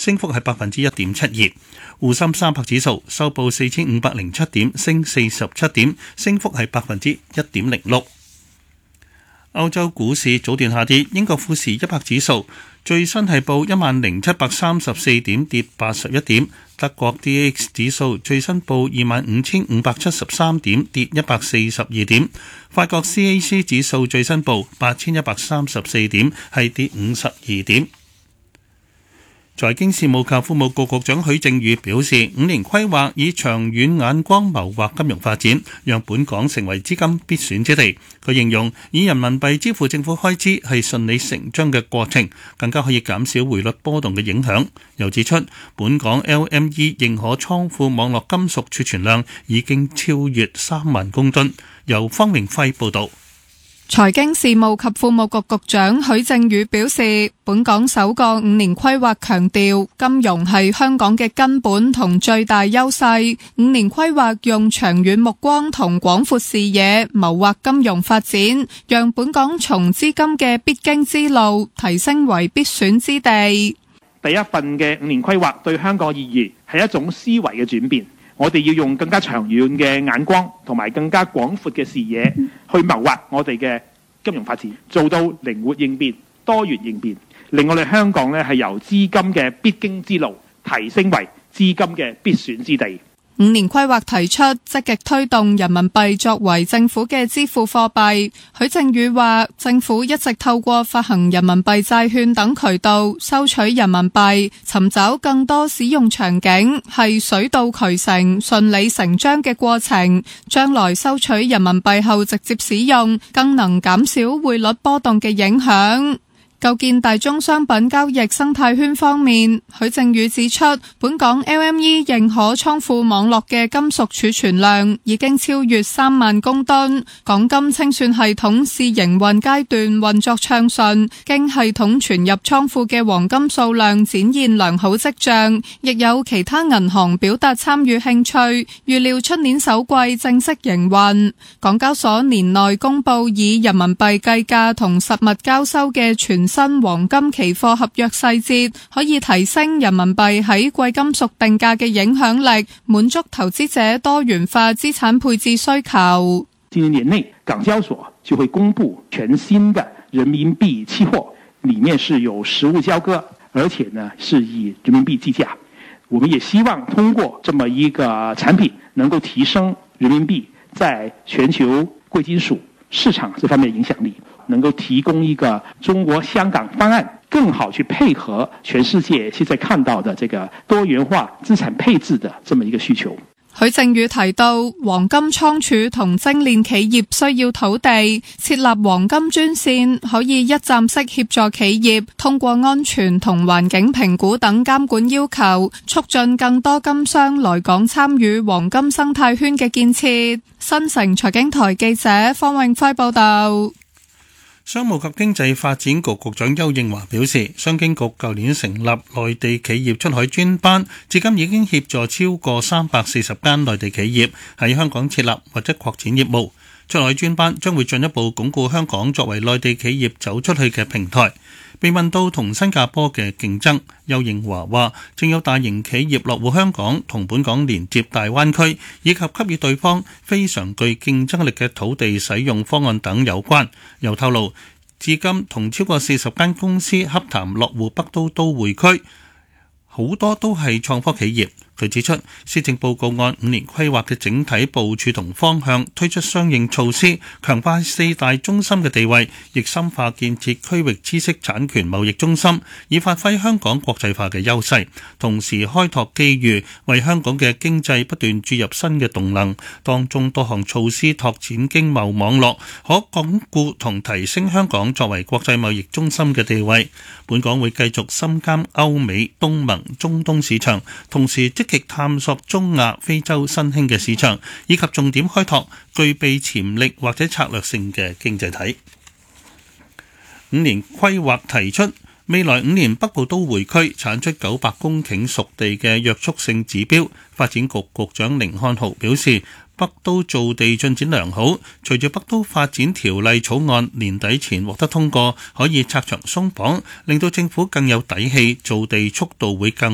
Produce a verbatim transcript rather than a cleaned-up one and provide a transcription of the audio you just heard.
升幅係百分之一點七二。滬深三百指數收報四千五百零七點，升四十七點，升幅係百分之一點零六。歐洲股市早段下跌，英國富時一百指數最新係報一萬零七百三十四點，跌八十一點。德國 D A X 指數最新報二萬五千五百七十三點，跌一百四十二點。法國 C A C 指數最新報八千一百三十四點，係跌五十二點。財經事務及庫務局局長許正宇表示，五年規劃以長遠眼光謀劃金融發展，讓本港成為資金必選之地。佢形容以人民幣支付政府開支係順理成章嘅過程，更加可以減少匯率波動嘅影響。又指出，本港 L M E 認可倉庫網絡金屬儲存量已經超越三萬公噸。由方明輝報導。 財經事務及庫務局局長許正宇表示，本港首個五年規劃強調金融係香港嘅根本同最大優勢。五年規劃用長遠目光同廣闊視野謀劃金融發展，讓本港從資金嘅必經之路提升為必選之地。 第一份嘅五年規劃對香港意義係一種思維嘅轉變。我哋要用更加長遠嘅眼光同埋更加廣闊嘅視野去謀劃我哋嘅金融發展，做到靈活應變、多元應變，令我哋香港咧係由資金嘅必經之路提升為資金嘅必選之地。 五年規劃提出積極推動人民幣作為政府嘅支付貨幣。許正宇話，政府一直透過發行人民幣債券等渠道收取人民幣，尋找更多使用場景，係水到渠成、順理成章嘅過程。將來收取人民幣後直接使用，更能減少匯率波動嘅影響。構建大宗商品交易生態圈方面，許正宇指出，本港 L M E 認可倉庫網絡嘅金屬儲存量已經超越三萬公噸，港金清算系統試營運階段運作暢順，經系統存入倉庫嘅黃金數量展現良好跡象，亦有其他銀行表達參與興趣，預料出年首季正式營運。港交所年內公布以人民幣計價同實物交收嘅全新黃金期貨合約細節，可以提升人民幣喺貴金屬定價嘅影響力，滿足投資者多元化資產配置需求。 今年年內，港交所就會公布全新的人民幣期貨，裡面是有實物交割，而且呢是以人民幣計價。我們也希望通過這麼一個產品，能夠提升人民幣在全球貴金屬市場這方面的影響力，能夠提供一個中國香港方案，更好去配合全世界現在看到的這個多元化資產配置的這麼一個需求。 許正宇提到，黃金倉儲同精煉企業需要土地，設立黃金專線可以一站式協助企業通過安全同環境評估等監管要求，促進更多金商來港參與黃金生態圈嘅建設。新城財經台記者方永輝報道。 商務及經濟發展局局長丘應樺表示，商經局舊年成立內地企業出海專班，至今已經協助超過三百四十間內地企業喺香港設立或者擴展業務。出海專班將會進一步鞏固香港作為內地企業走出去嘅平台。被問到同新加坡嘅競爭，丘應樺話正有大型企業落戶香港，同本港連接大灣區，以及給予對方非常具競爭力嘅土地使用方案等有關。又透露，至今同超過四十間公司洽談落戶北都都會區，好多都係創科企業。佢指出，施政報告按五年規劃嘅整體部署同方向推出相應措施，強化四大中心嘅地位，亦深化建設區域知識產權貿易中心，以發揮香港國際化嘅優勢，同時開拓機遇，為香港嘅經濟不斷注入新嘅動能。當中多項措施拓展經貿網絡，可鞏固同提升香港作為國際貿易中心嘅地位。本港會繼續深耕歐美、東盟、中東市場，同時積極探索中亞、非洲新興嘅市場，以及重點開拓具備潛力或者策略性嘅經濟體。五年規劃提出，未來五年北部都會區產出九百公頃熟地嘅約束性指標。發展局局長甯漢豪表示，北都造地進展良好，隨住北都發展條例草案年底前獲得通過，可以拆牆鬆綁，令到政府更有底氣，造地速度會更